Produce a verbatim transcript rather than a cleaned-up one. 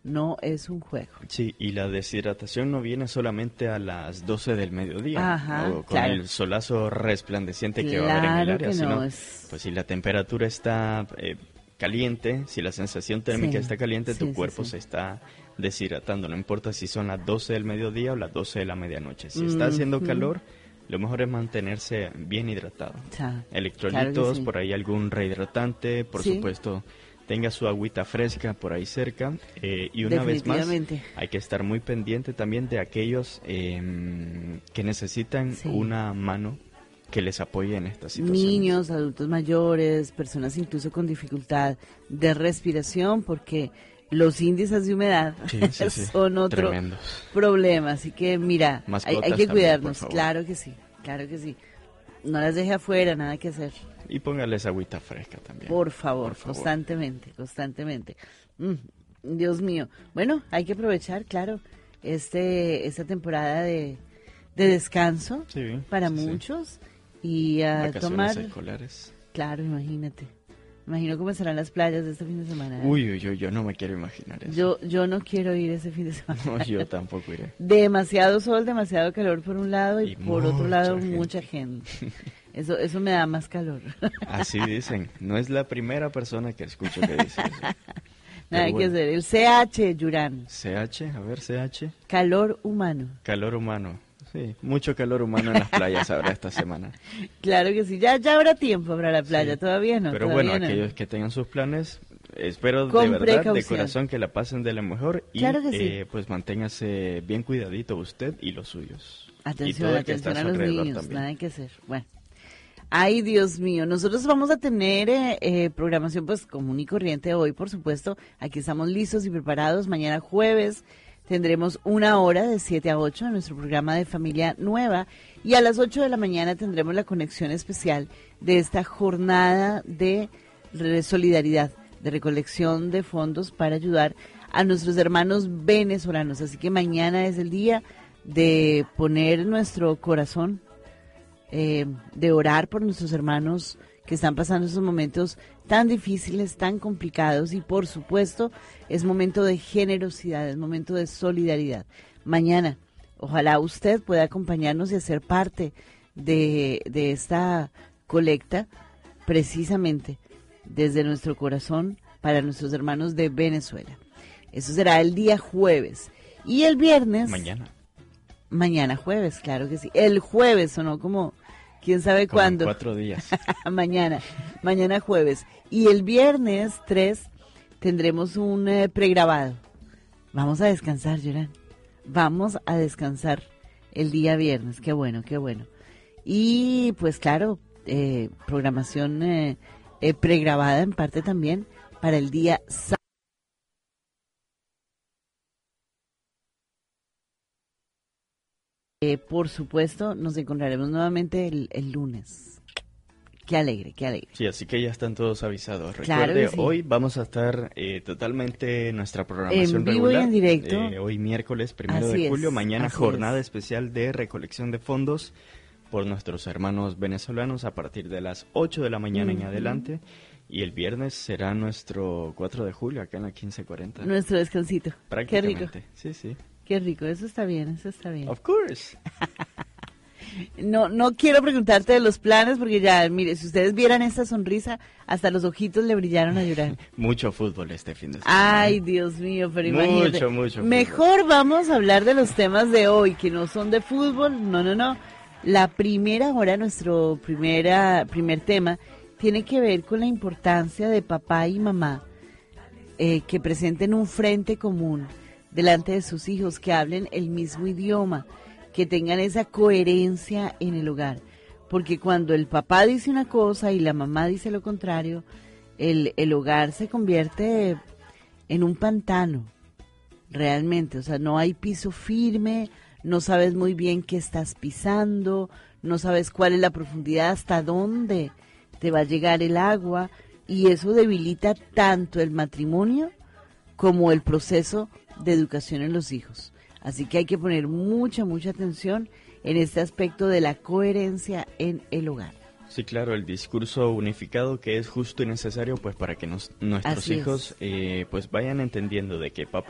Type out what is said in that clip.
no es un juego. Sí, y la deshidratación no viene solamente a las doce del mediodía, Ajá, ¿no? Con claro. el solazo resplandeciente que Claro va a haber en el área, que no, sino, es- pues si la temperatura está eh, caliente, si la sensación térmica Sí, está caliente, sí, tu sí, cuerpo sí. se está deshidratando, no importa si son las doce del mediodía o las doce de la medianoche. Si está haciendo Ujú. calor, lo mejor es mantenerse bien hidratado. O sea, Electrolitos, claro que sí. por ahí algún rehidratante, por Sí. supuesto, tenga su agüita fresca por ahí cerca. eh, y una vez más, Definitivamente. hay que estar muy pendiente también de aquellos eh, que necesitan Sí. una mano que les apoye en estas situaciones. Niños, adultos mayores, personas incluso con dificultad de respiración, porque los índices de humedad Sí, sí, sí. son otro Tremendos. problema. Así que mira, hay, Mascotas hay que también, cuidarnos. por favor. Claro que sí, claro que sí. No las deje afuera, nada que hacer. Y póngales agüita fresca también. Por favor, Por favor. constantemente, constantemente. Mm, Dios mío. Bueno, hay que aprovechar, claro, este esta temporada de, de descanso Sí, para sí, sí. muchos y a Vacaciones tomar. escolares. Claro, imagínate. Imagino cómo serán las playas de este fin de semana. ¿eh? Uy, uy, uy, yo no me quiero imaginar eso. Yo, yo no quiero ir ese fin de semana. No, yo tampoco iré. Demasiado sol, demasiado calor por un lado y, Y por otro mucha lado gente. mucha gente. Eso, eso me da más calor. Así dicen. No es la primera persona que escucho que dice eso. Nada Pero que bueno. hacer. El C H, Yurán. C H, a ver, C H. Calor humano. Calor humano. Sí, mucho calor humano en las playas habrá esta semana. Claro que sí. Ya, ya habrá tiempo para la playa. Sí. Todavía no. Pero todavía bueno, no. aquellos que tengan sus planes, espero Con de verdad, de precaución. corazón, que la pasen de lo mejor y Claro que sí. eh, pues manténgase bien cuidadito usted y los suyos. y Atención, todo el que está atención a a su los alrededor niños. también. Nada que hacer. Bueno. Ay, Dios mío, nosotros vamos a tener eh, eh, programación pues común y corriente hoy, por supuesto. Aquí estamos listos y preparados. Mañana jueves tendremos una hora de siete a ocho en nuestro programa de Familia Nueva y a las ocho de la mañana tendremos la conexión especial de esta jornada de re- solidaridad, de recolección de fondos para ayudar a nuestros hermanos venezolanos. Así que mañana es el día de poner nuestro corazón eh, de orar por nuestros hermanos que están pasando esos momentos tan difíciles, tan complicados y por supuesto es momento de generosidad, es momento de solidaridad. Mañana, ojalá usted pueda acompañarnos y hacer parte de, de esta colecta precisamente desde nuestro corazón para nuestros hermanos de Venezuela. Eso será el día jueves. Y el viernes... Mañana. Mañana jueves, claro que sí. El jueves sonó como, quién sabe Como en cuándo. cuatro días. mañana, mañana jueves. Y el viernes tres tendremos un eh, pregrabado. Vamos a descansar, Yoran. Vamos a descansar el día viernes. Qué bueno, qué bueno. Y pues claro, eh, programación eh, eh, pregrabada en parte también para el día sábado. Eh, por supuesto, nos encontraremos nuevamente el, el lunes. Qué alegre, qué alegre. Sí, así que ya están todos avisados. Claro Recuerde, que sí. hoy vamos a estar eh, totalmente en nuestra programación En vivo y regular. en directo. Eh, hoy miércoles primero Así de julio, es, mañana así jornada es. especial de recolección de fondos por nuestros hermanos venezolanos a partir de las ocho de la mañana en Ujú. adelante. Y el viernes será nuestro cuatro de julio acá en la quince cuarenta. Nuestro descansito. Qué rico, Prácticamente. Sí, sí. qué rico. Eso está bien, eso está bien. Of course. No, no quiero preguntarte de los planes porque ya, mire, si ustedes vieran esta sonrisa, hasta los ojitos le brillaron a llorar. Mucho fútbol este fin de semana. Ay, ¿eh? Dios mío, pero Mucho, imagínate. mucho Mejor vamos a hablar de los temas de hoy, que no son de fútbol, no, no, no. La primera hora, nuestro primera, primer tema, tiene que ver con la importancia de papá y mamá eh, que presenten un frente común delante de sus hijos, que hablen el mismo idioma, que tengan esa coherencia en el hogar. Porque cuando el papá dice una cosa y la mamá dice lo contrario, el, el hogar se convierte en un pantano, realmente. O sea, no hay piso firme, no sabes muy bien qué estás pisando, no sabes cuál es la profundidad, hasta dónde te va a llegar el agua, y eso debilita tanto el matrimonio como el proceso de educación en los hijos. Así que hay que poner mucha, mucha atención en este aspecto de la coherencia en el hogar. Sí, claro, el discurso unificado que es justo y necesario pues para que nos, nuestros Así es. hijos eh, pues vayan entendiendo de que papá